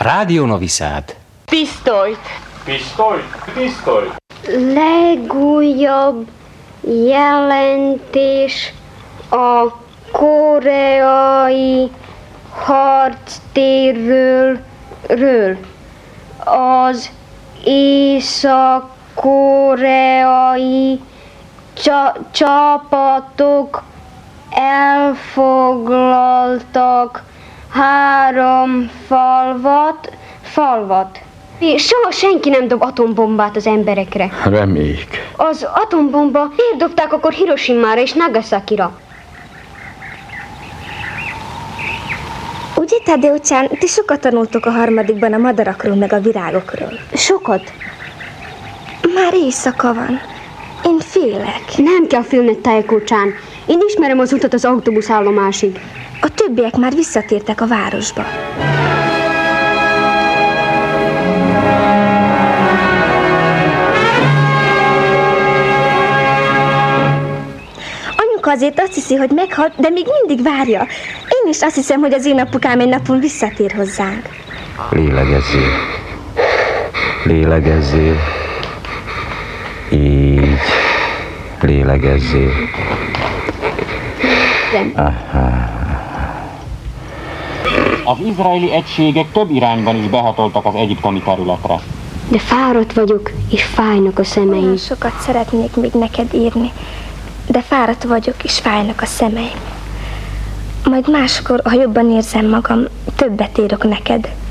Rádió Novi Sad. Pisztolyt. Pisztolyt. Legújabb jelentés a koreai harctérről. Az észak-koreai csapatok elfoglaltak 3 falvat. Soha senki nem dob atombombát az emberekre. Reméljük. Az atombomba miért dobták akkor Hiroshimára és Nagasakira? Ugye, Tadeusz-chan, ti sokat tanultok a harmadikban a madarakról meg a virágokról. Sokat? Már éjszaka van. Én félek. Nem kell félned, Taeko-chan. Én ismerem az utat az autóbuszállomásig. A többiek már visszatértek a városba. Anyuka azért azt hiszi, hogy meghalt, de még mindig várja. Én is azt hiszem, hogy az én apukám egy napon visszatér hozzánk. Lélegezzél. Így. Lélegezzél. Az izraeli egységek több irányban is behatoltak az egyiptomi területre. De fáradt vagyok, és fájnak a szemeim. Olyan sokat szeretnék még neked írni, de fáradt vagyok, és fájnak a szemeim. Majd máskor, ha jobban érzem magam, többet írok neked.